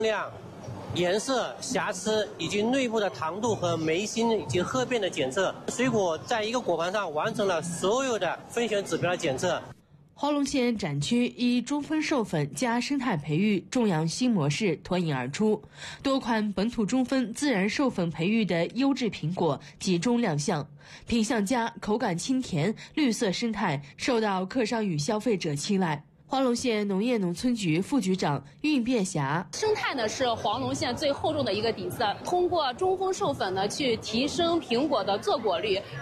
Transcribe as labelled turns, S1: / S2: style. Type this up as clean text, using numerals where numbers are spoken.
S1: 量、颜色、瑕疵以及内部的糖度和霉芯以及褐变的检测。水果在一个果盘上完成了所有的分选指标的检测。
S2: 华龙县展区以中分授粉加生态培育种养新模式脱颖而出，多款本土中分自然授粉培育的优质苹果集中亮相，品相佳、口感清甜、绿色生态，受到客商与消费者青睐。华龙县农业农村局副局长运变霞：
S3: 生态呢是华龙县最厚重的一个底色，通过中分授粉呢去提升苹果的坐果率。